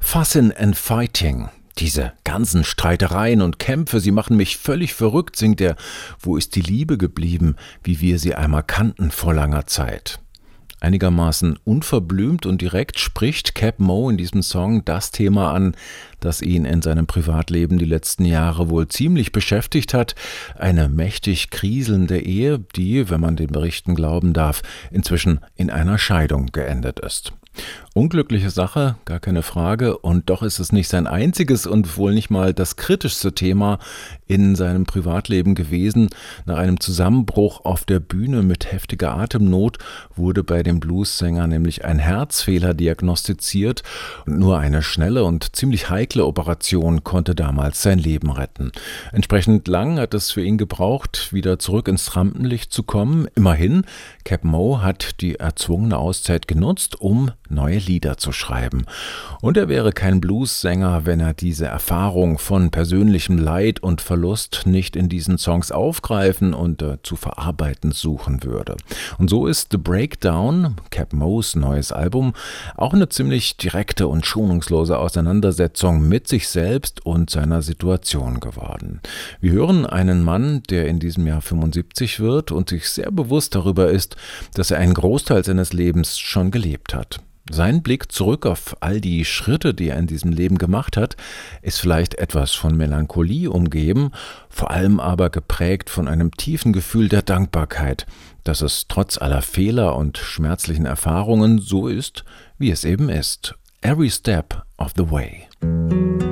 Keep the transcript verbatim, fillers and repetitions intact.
Fussin' and Fighting. Diese ganzen Streitereien und Kämpfe, sie machen mich völlig verrückt, singt er. Wo ist die Liebe geblieben, wie wir sie einmal kannten vor langer Zeit? Einigermaßen unverblümt und direkt spricht Kap Moe in diesem Song das Thema an, das ihn in seinem Privatleben die letzten Jahre wohl ziemlich beschäftigt hat. Eine mächtig kriselnde Ehe, die, wenn man den Berichten glauben darf, inzwischen in einer Scheidung geendet ist. Unglückliche Sache, gar keine Frage, und doch ist es nicht sein einziges und wohl nicht mal das kritischste Thema in seinem Privatleben gewesen. Nach einem Zusammenbruch auf der Bühne mit heftiger Atemnot wurde bei dem Bluessänger nämlich ein Herzfehler diagnostiziert und nur eine schnelle und ziemlich heikle Operation konnte damals sein Leben retten. Entsprechend lang hat es für ihn gebraucht, wieder zurück ins Rampenlicht zu kommen. Immerhin, Kap Moe hat die erzwungene Auszeit genutzt, um neue Lieder zu schreiben. Und er wäre kein Bluessänger, wenn er diese Erfahrung von persönlichem Leid und Verlust nicht in diesen Songs aufgreifen und äh, zu verarbeiten suchen würde. Und so ist The Breakdown, Kap Moes neues Album, auch eine ziemlich direkte und schonungslose Auseinandersetzung mit sich selbst und seiner Situation geworden. Wir hören einen Mann, der in diesem Jahr fünfundsiebzig wird und sich sehr bewusst darüber ist, dass er einen Großteil seines Lebens schon gelebt hat. Sein Blick zurück auf all die Schritte, die er in diesem Leben gemacht hat, ist vielleicht etwas von Melancholie umgeben, vor allem aber geprägt von einem tiefen Gefühl der Dankbarkeit, dass es trotz aller Fehler und schmerzlichen Erfahrungen so ist, wie es eben ist. Every step of the way.